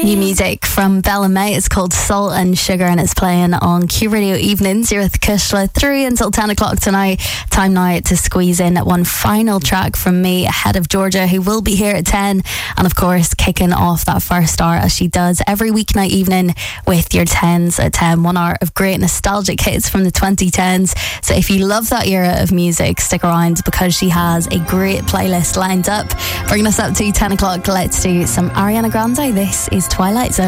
New music from Bella May. It's called Salt and Sugar and it's playing on Q Radio Evenings. You're with Kushla through until 10 o'clock tonight. Time now to squeeze in one final track from me ahead of Georgia, who will be here at 10. And of course, kicking off that first hour as she does every weeknight evening with your 10s at 10. 1 hour of great nostalgic hits from the 2010s. So if you love that era of music, stick around because she has a great playlist lined up. Bringing us up to 10 o'clock, let's do some Ariana Grande. This is Twilight Zone.